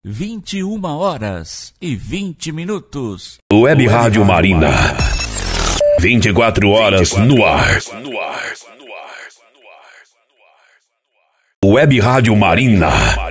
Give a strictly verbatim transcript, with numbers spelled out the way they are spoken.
vinte e uma horas e vinte minutos. Web Rádio Marina. vinte e quatro horas no ar. Web Rádio Marina.